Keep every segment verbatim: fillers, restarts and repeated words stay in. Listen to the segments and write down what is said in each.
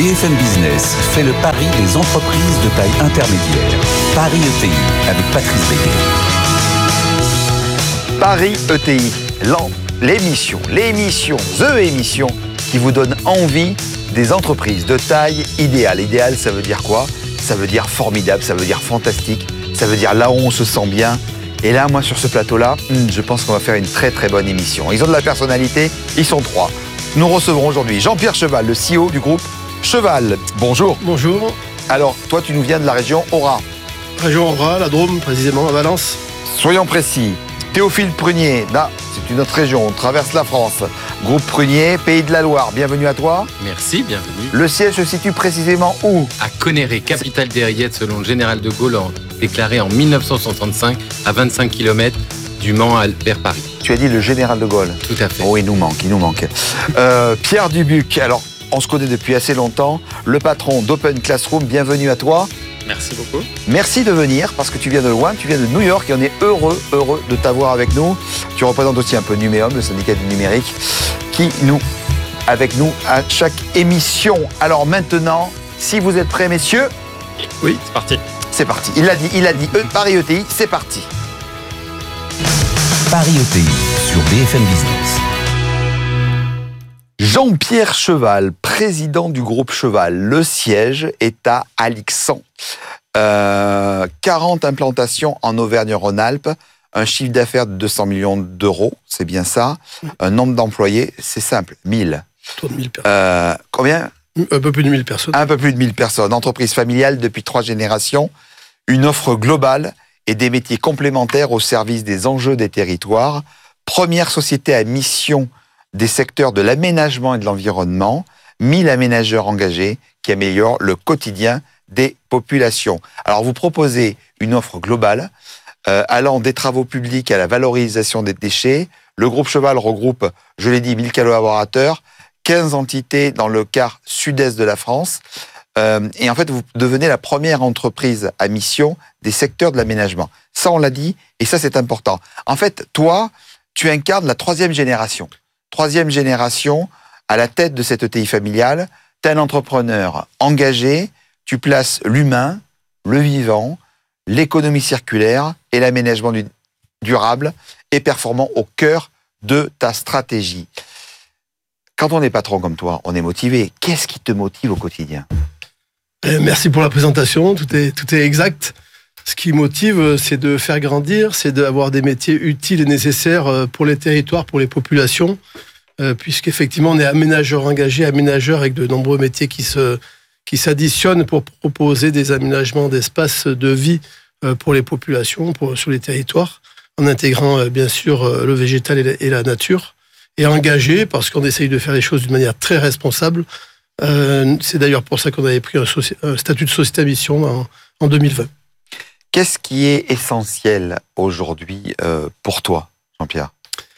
B F M Business fait le pari des entreprises de taille intermédiaire. Paris E T I avec Patrice Béguet. Paris E T I, l'émission, l'émission, the émission qui vous donne envie des entreprises de taille idéale. Idéal, ça veut dire quoi? Ça veut dire formidable, ça veut dire fantastique, ça veut dire là où on se sent bien. Et là, moi, sur ce plateau-là, je pense qu'on va faire une très très bonne émission. Ils ont de la personnalité, ils sont trois. Nous recevrons aujourd'hui Jean-Pierre Cheval, le C E O du groupe Cheval. Bonjour. Bonjour. Alors, toi, tu nous viens de la région Aura. Région Aura, la Drôme, précisément, à Valence. Soyons précis. Théophile Prunier, là, c'est une autre région, on traverse la France. Groupe Prunier, Pays de la Loire, bienvenue à toi. Merci, bienvenue. Le siège se situe précisément où? À Conneré, capitale des Rillettes, selon le général de Gaulle, déclaré en mille neuf cent soixante-cinq, à vingt-cinq kilomètres du Mans vers Paris. Tu as dit le général de Gaulle. Tout à fait. Oh, il nous manque, il nous manque. Euh, Pierre Dubuc, alors, on se connaît depuis assez longtemps. Le patron d'Open Classroom, bienvenue à toi. Merci beaucoup. Merci de venir, parce que tu viens de loin, tu viens de New York, et on est heureux, heureux de t'avoir avec nous. Tu représentes aussi un peu Numéum, le syndicat du numérique, qui nous, avec nous à chaque émission. Alors maintenant, si vous êtes prêts, messieurs? Oui, c'est parti. C'est parti. Il l'a dit, il a dit. E, Paris E T I, c'est parti. Paris E T I sur B F M Business. Jean-Pierre Cheval, président du groupe Cheval. Le siège est à Alixan. Euh, quarante implantations en Auvergne-Rhône-Alpes, un chiffre d'affaires de deux cents millions d'euros, c'est bien ça. Un nombre d'employés, c'est simple, mille. Autour de mille personnes. Euh, combien? Un peu plus de mille personnes. Un peu plus de mille personnes. Entreprise familiale depuis trois générations. Une offre globale et des métiers complémentaires au service des enjeux des territoires. Première société à mission des secteurs de l'aménagement et de l'environnement. mille aménageurs engagés qui améliorent le quotidien des populations. Alors, vous proposez une offre globale euh, allant des travaux publics à la valorisation des déchets. Le groupe Cheval regroupe, je l'ai dit, mille collaborateurs, quinze entités dans le quart sud-est de la France. Euh, et en fait, vous devenez la première entreprise à mission des secteurs de l'aménagement. Ça, on l'a dit, et ça, c'est important. En fait, toi, tu incarnes la troisième génération. Troisième génération à la tête de cette E T I familiale. Tu es un entrepreneur engagé, tu places l'humain, le vivant, l'économie circulaire et l'aménagement du- durable et performant au cœur de ta stratégie. Quand on est patron comme toi, on est motivé. Qu'est-ce qui te motive au quotidien? Euh, Merci pour la présentation, tout est, tout est exact. Ce qui motive, c'est de faire grandir, c'est d'avoir des métiers utiles et nécessaires pour les territoires, pour les populations, euh, puisqu'effectivement, on est aménageur engagé, aménageur avec de nombreux métiers qui se, qui s'additionnent pour proposer des aménagements d'espaces de vie euh, pour les populations, pour, sur les territoires, en intégrant euh, bien sûr euh, le végétal et la, et la nature, et engagé parce qu'on essaye de faire les choses d'une manière très responsable. Euh, c'est d'ailleurs pour ça qu'on avait pris un, soci- un statut de société à mission en, en deux mille vingt. Qu'est-ce qui est essentiel aujourd'hui euh, pour toi, Jean-Pierre?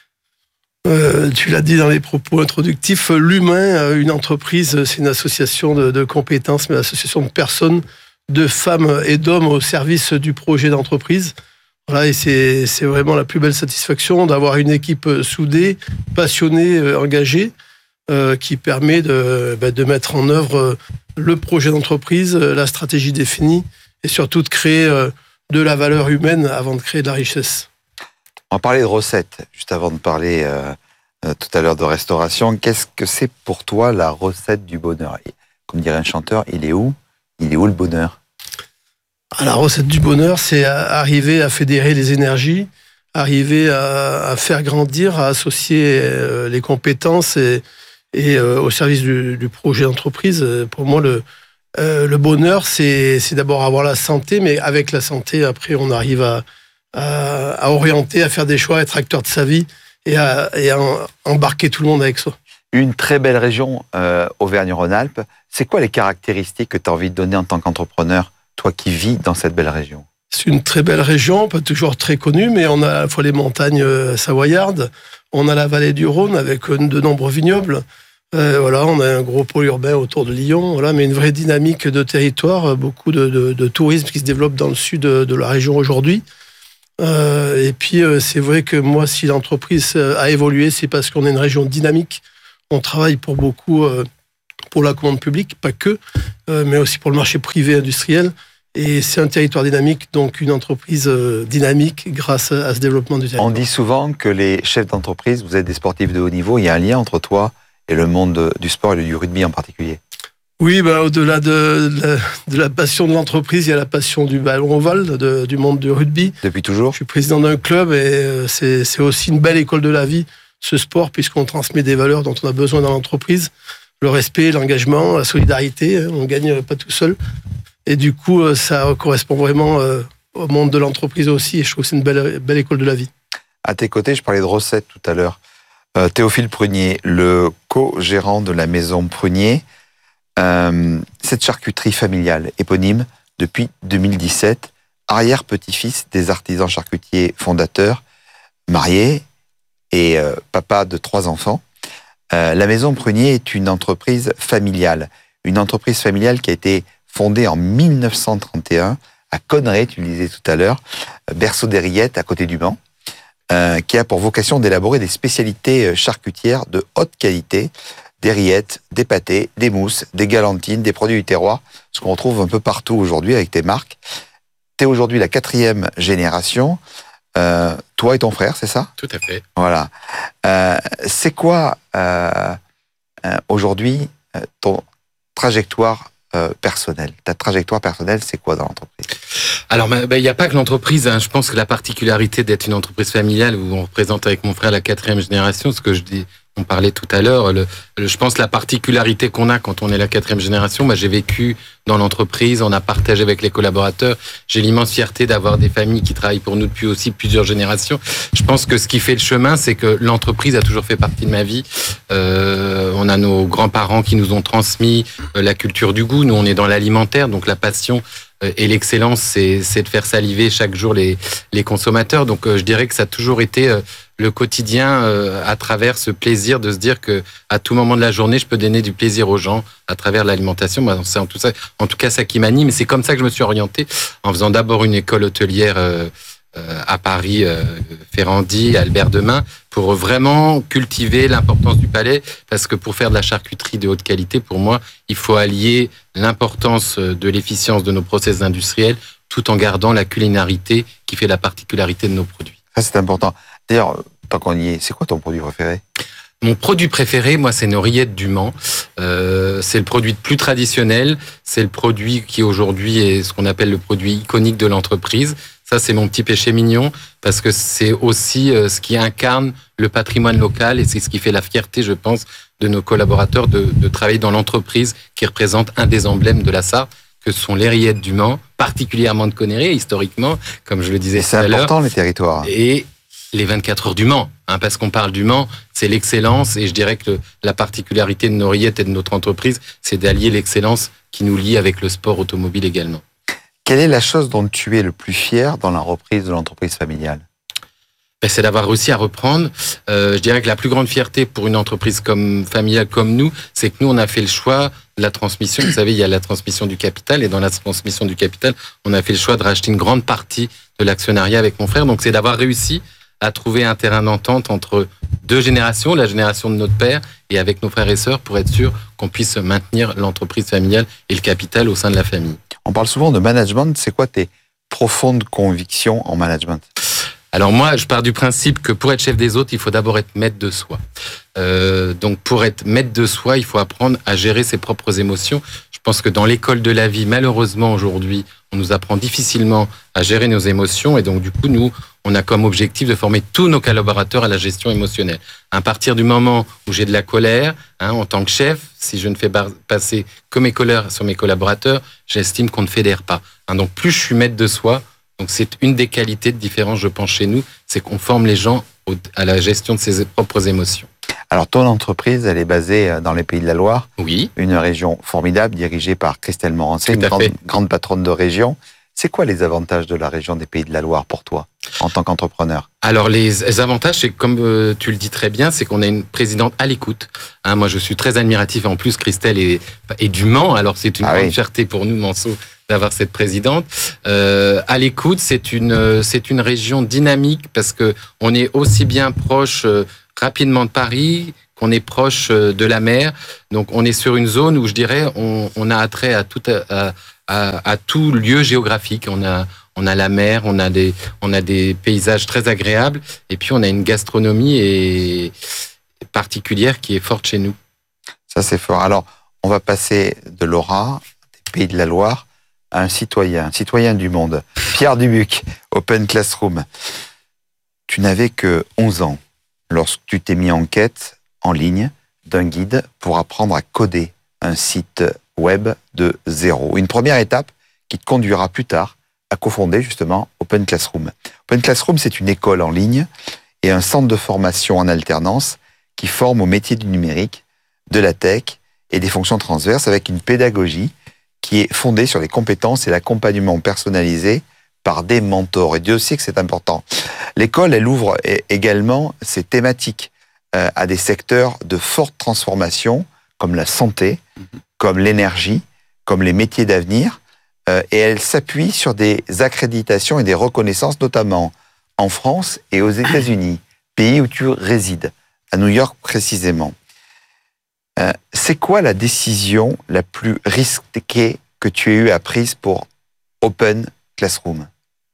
Euh, tu l'as dit dans les propos introductifs, l'humain, euh, une entreprise, c'est une association de, de compétences, mais une association de personnes, de femmes et d'hommes au service du projet d'entreprise. Voilà, et c'est, c'est vraiment la plus belle satisfaction d'avoir une équipe soudée, passionnée, euh, engagée, euh, qui permet de, bah, de mettre en œuvre le projet d'entreprise, la stratégie définie, et surtout de créer euh, de la valeur humaine avant de créer de la richesse. On va parler de recettes, juste avant de parler euh, euh, tout à l'heure de restauration. Qu'est-ce que c'est pour toi la recette du bonheur? Comme dirait un chanteur, il est où? Il est où le bonheur? Ah, la recette du bonheur, c'est arriver à fédérer les énergies, arriver à, à faire grandir, à associer euh, les compétences et, et euh, au service du, du projet d'entreprise. Pour moi, le, euh, le bonheur, c'est, c'est d'abord avoir la santé, mais avec la santé, après, on arrive à, à, à orienter, à faire des choix, à être acteur de sa vie et à, et à embarquer tout le monde avec soi. Une très belle région, euh, Auvergne-Rhône-Alpes. C'est quoi les caractéristiques que tu as envie de donner en tant qu'entrepreneur, toi qui vis dans cette belle région? C'est une très belle région, pas toujours très connue, mais on a à la fois les montagnes savoyardes, on a la vallée du Rhône avec de nombreux vignobles. Euh, voilà, on a un gros pôle urbain autour de Lyon, voilà, mais une vraie dynamique de territoire, beaucoup de, de, de tourisme qui se développe dans le sud de, de la région aujourd'hui. Euh, et puis, euh, c'est vrai que moi, si l'entreprise a évolué, c'est parce qu'on est une région dynamique. On travaille pour beaucoup, euh, pour la commande publique, pas que, euh, mais aussi pour le marché privé industriel. Et c'est un territoire dynamique, donc une entreprise euh, dynamique grâce à ce développement du territoire. On dit souvent que les chefs d'entreprise, vous êtes des sportifs de haut niveau, il y a un lien entre toi et le monde de, du sport et du rugby en particulier. Oui, bah, au-delà de, de, la, de la passion de l'entreprise, il y a la passion du ballon ovale, de, du monde du rugby. Depuis toujours ? Je suis président d'un club et euh, c'est, c'est aussi une belle école de la vie, ce sport, puisqu'on transmet des valeurs dont on a besoin dans l'entreprise. Le respect, l'engagement, la solidarité, hein, on ne gagne pas tout seul. Et du coup, ça correspond vraiment au monde de l'entreprise aussi. Et je trouve que c'est une belle, belle école de la vie. À tes côtés, je parlais de recettes tout à l'heure. Euh, Théophile Prunier, le co-gérant de la maison Prunier. Euh, cette charcuterie familiale, éponyme, depuis deux mille dix-sept, arrière-petit-fils des artisans charcutiers fondateurs, marié et euh, papa de trois enfants. Euh, la maison Prunier est une entreprise familiale. Une entreprise familiale qui a été fondée en mille neuf cent trente et un à Conneray, tu le disais tout à l'heure, berceau des rillettes à côté du Mans, euh, qui a pour vocation d'élaborer des spécialités charcutières de haute qualité, des rillettes, des pâtés, des mousses, des galantines, des produits du terroir, ce qu'on retrouve un peu partout aujourd'hui avec tes marques. Tu es aujourd'hui la quatrième génération, euh, toi et ton frère, c'est ça ? Tout à fait. Voilà. Euh, c'est quoi euh, euh, aujourd'hui euh, ton trajectoire Euh, personnel. Ta trajectoire personnelle, c'est quoi dans l'entreprise ? Alors, il bah, n'y a pas que l'entreprise. Hein. Je pense que la particularité d'être une entreprise familiale où on représente avec mon frère la quatrième génération, ce que je dis, on parlait tout à l'heure, le, le, je pense la particularité qu'on a quand on est la quatrième génération, bah, j'ai vécu dans l'entreprise, on a partagé avec les collaborateurs. J'ai l'immense fierté d'avoir des familles qui travaillent pour nous depuis aussi plusieurs générations. Je pense que ce qui fait le chemin, c'est que l'entreprise a toujours fait partie de ma vie. Euh, on a nos grands-parents qui nous ont transmis euh, la culture du goût. Nous, on est dans l'alimentaire, donc la passion euh, et l'excellence, c'est, c'est de faire saliver chaque jour les, les consommateurs. Donc, euh, je dirais que ça a toujours été euh, le quotidien euh, à travers ce plaisir de se dire que à tout moment de la journée, je peux donner du plaisir aux gens à travers l'alimentation. Moi, c'est en tout, ça, en tout cas ça qui m'anime. Et c'est comme ça que je me suis orienté en faisant d'abord une école hôtelière euh, euh, à Paris, euh, Ferrandi, Albert Demain, pour vraiment cultiver l'importance du palais. Parce que pour faire de la charcuterie de haute qualité, pour moi, il faut allier l'importance de l'efficience de nos process industriels tout en gardant la culinarité qui fait la particularité de nos produits. Ça, c'est important. D'ailleurs, tant qu'on y est, c'est quoi ton produit préféré ? Mon produit préféré, moi, c'est nos rillettes du Mans. Euh, c'est le produit le plus traditionnel. C'est le produit qui, aujourd'hui, est ce qu'on appelle le produit iconique de l'entreprise. Ça, c'est mon petit péché mignon, parce que c'est aussi euh, ce qui incarne le patrimoine local et c'est ce qui fait la fierté, je pense, de nos collaborateurs de, de travailler dans l'entreprise qui représente un des emblèmes de la Sarthe, que sont les rillettes du Mans, particulièrement de Conneray, historiquement, comme je le disais tout à l'heure. C'est important, les territoires. Et les vingt-quatre heures du Mans, hein, parce qu'on parle du Mans, c'est l'excellence, et je dirais que le, la particularité de nos rillettes et de notre entreprise, c'est d'allier l'excellence qui nous lie avec le sport automobile également. Quelle est la chose dont tu es le plus fier dans la reprise de l'entreprise familiale ? Ben, c'est d'avoir réussi à reprendre. Euh, je dirais que la plus grande fierté pour une entreprise comme familiale comme nous, c'est que nous, on a fait le choix de la transmission. Vous savez, il y a la transmission du capital, et dans la transmission du capital, on a fait le choix de racheter une grande partie de l'actionnariat avec mon frère. Donc, c'est d'avoir réussi à trouver un terrain d'entente entre deux générations, la génération de notre père et avec nos frères et sœurs, pour être sûr qu'on puisse maintenir l'entreprise familiale et le capital au sein de la famille. On parle souvent de management. C'est quoi tes profondes convictions en management ? Alors moi, je pars du principe que pour être chef des autres, il faut d'abord être maître de soi. Euh, donc pour être maître de soi, il faut apprendre à gérer ses propres émotions. Je pense que dans l'école de la vie, malheureusement aujourd'hui, on nous apprend difficilement à gérer nos émotions, et donc du coup, nous, on a comme objectif de former tous nos collaborateurs à la gestion émotionnelle. À partir du moment où j'ai de la colère, hein, en tant que chef, si je ne fais pas passer que mes colères sur mes collaborateurs, j'estime qu'on ne fédère pas. Hein, donc plus je suis maître de soi, donc c'est une des qualités de différence, je pense, chez nous, c'est qu'on forme les gens au, à la gestion de ses propres émotions. Alors, ton entreprise, elle est basée dans les Pays de la Loire. Oui. Une région formidable, dirigée par Christelle Morancé, une grande, grande patronne de région. C'est quoi les avantages de la région des Pays de la Loire pour toi, en tant qu'entrepreneur ? Alors, les avantages, c'est comme euh, tu le dis très bien, c'est qu'on a une présidente à l'écoute. Hein, moi, je suis très admiratif. En plus, Christelle est, est du Mans, alors c'est une ah grande oui. fierté pour nous, Manceau, d'avoir cette présidente. Euh, à l'écoute, c'est une, c'est une région dynamique, parce que on est aussi bien proche... Euh, rapidement de Paris qu'on est proche de la mer. Donc, on est sur une zone où, je dirais, on, on a attrait à tout, à, à, à tout lieu géographique. On a, on a la mer, on a des, on a des paysages très agréables, et puis on a une gastronomie et, particulière qui est forte chez nous. Ça, c'est fort. Alors, on va passer de l'Ora, des Pays de la Loire, à un citoyen, un citoyen du monde. Pierre Dubuc, Open Classroom. Tu n'avais que onze ans lorsque tu t'es mis en quête en ligne d'un guide pour apprendre à coder un site web de zéro. Une première étape qui te conduira plus tard à cofonder justement Open Classroom. Open Classroom, c'est une école en ligne et un centre de formation en alternance qui forme au métier du numérique, de la tech et des fonctions transverses avec une pédagogie qui est fondée sur les compétences et l'accompagnement personnalisé par des mentors. Et Dieu sait que c'est important. L'école, elle ouvre également ses thématiques euh, à des secteurs de forte transformation, comme la santé, mmh. comme l'énergie, comme les métiers d'avenir. Euh, et elle s'appuie sur des accréditations et des reconnaissances, notamment en France et aux États-Unis, pays où tu résides, à New York précisément. Euh, c'est quoi la décision la plus risquée que tu aies eu à prise pour Open Classroom?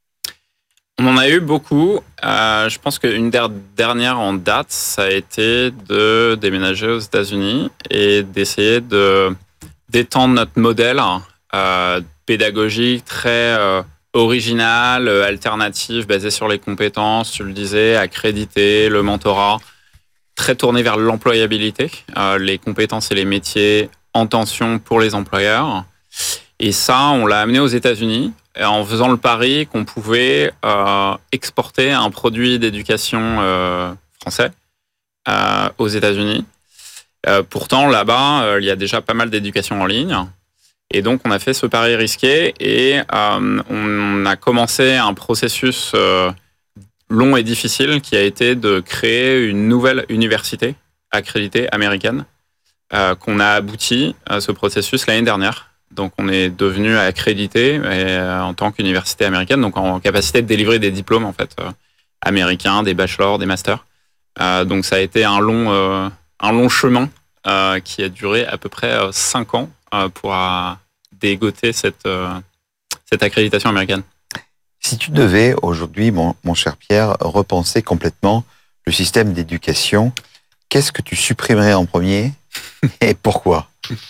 On en a eu beaucoup. Euh, je pense qu'une der- dernière en date, ça a été de déménager aux États-Unis et d'essayer de d'étendre notre modèle euh, pédagogique très euh, original, euh, alternatif, basé sur les compétences, tu le disais, accrédité, le mentorat, très tourné vers l'employabilité, euh, les compétences et les métiers en tension pour les employeurs. Et ça, on l'a amené aux États-Unis en faisant le pari qu'on pouvait euh, exporter un produit d'éducation euh, français euh, aux États-Unis. Euh, pourtant, là-bas, euh, il y a déjà pas mal d'éducation en ligne. Et donc, on a fait ce pari risqué et euh, on a commencé un processus euh, long et difficile qui a été de créer une nouvelle université accréditée américaine euh, qu'on a abouti à ce processus l'année dernière. Donc, on est devenu accrédité euh, en tant qu'université américaine, donc en capacité de délivrer des diplômes en fait euh, américains, des bachelors, des masters. Euh, donc, ça a été un long, euh, un long chemin euh, qui a duré à peu près euh, cinq ans euh, pour euh, dégoter cette, euh, cette accréditation américaine. Si tu devais aujourd'hui, mon, mon cher Pierre, repenser complètement le système d'éducation, qu'est-ce que tu supprimerais en premier et pourquoi?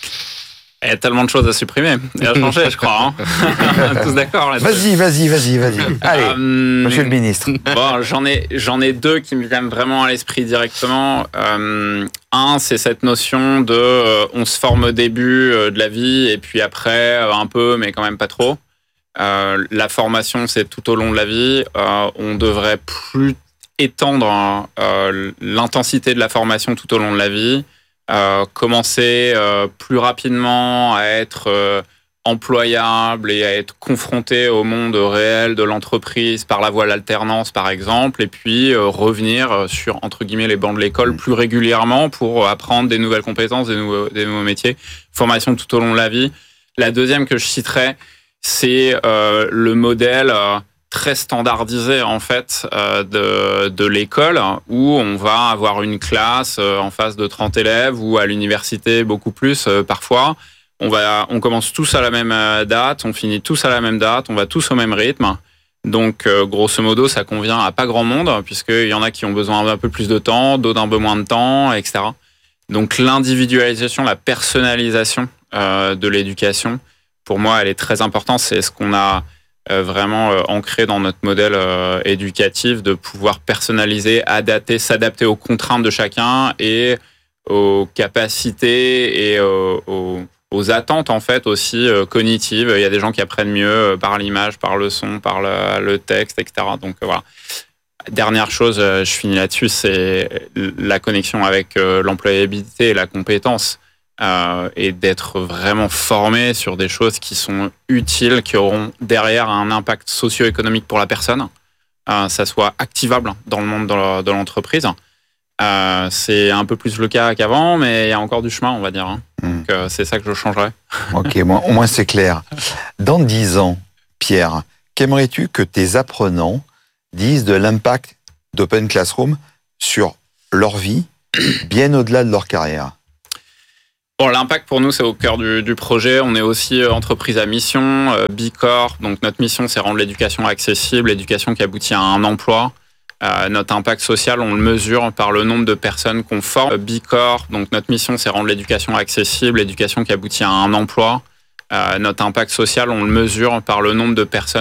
Il y a tellement de choses à supprimer et à changer, je crois. Hein. Tous d'accord là-dessus. Vas-y, vas-y, vas-y, vas-y. Allez, euh, monsieur le ministre. Bon, j'en ai, j'en ai deux qui me viennent vraiment à l'esprit directement. Euh, un, c'est cette notion de euh, on se forme au début euh, de la vie et puis après euh, un peu, mais quand même pas trop. Euh, la formation, c'est tout au long de la vie. Euh, on devrait plus étendre euh, l'intensité de la formation tout au long de la vie. Euh, commencer euh, plus rapidement à être euh, employable et à être confronté au monde réel de l'entreprise par la voie de l'alternance, par exemple, et puis euh, revenir sur, entre guillemets, les bancs de l'école plus régulièrement pour apprendre des nouvelles compétences, des nouveaux, des nouveaux métiers. Formation tout au long de la vie. La deuxième que je citerai, c'est euh, le modèle... Euh, très standardisé en fait euh, de, de l'école où on va avoir une classe euh, en face de trente élèves ou à l'université beaucoup plus euh, parfois. On, va, on commence tous à la même date, on finit tous à la même date, on va tous au même rythme. Donc euh, grosso modo ça convient à pas grand monde puisqu'il y en a qui ont besoin d'un peu plus de temps, d'autres d'un peu moins de temps, et cetera. Donc l'individualisation, la personnalisation euh, de l'éducation, pour moi elle est très importante, c'est ce qu'on a Euh, vraiment euh, ancré dans notre modèle euh, éducatif de pouvoir personnaliser, adapter, s'adapter aux contraintes de chacun et aux capacités et euh, aux, aux attentes en fait aussi euh, cognitives. Il y a des gens qui apprennent mieux euh, par l'image, par le son, par le, le texte, et cetera. Donc euh, voilà. Dernière chose, euh, je finis là-dessus, c'est la connexion avec euh, l'employabilité et la compétence. Euh, et d'être vraiment formé sur des choses qui sont utiles, qui auront derrière un impact socio-économique pour la personne, euh, ça soit activable dans le monde de l'entreprise. Euh, c'est un peu plus le cas qu'avant, mais il y a encore du chemin, on va dire. Hein. Mmh. Donc, euh, c'est ça que je changerais. Ok, moi, au moins c'est clair. Dans dix ans, Pierre, qu'aimerais-tu que tes apprenants disent de l'impact d'Open Classroom sur leur vie bien au-delà de leur carrière? Bon, l'impact pour nous, c'est au cœur du, du projet. On est aussi euh, entreprise à mission, euh, B Corp. Donc notre mission, c'est rendre l'éducation accessible, l'éducation qui aboutit à un emploi. Euh, notre impact social, on le mesure par le nombre de personnes qu'on forme. Euh, B Corp. Donc notre mission, c'est rendre l'éducation accessible, l'éducation qui aboutit à un emploi. Euh, notre impact social, on le mesure par le nombre de personnes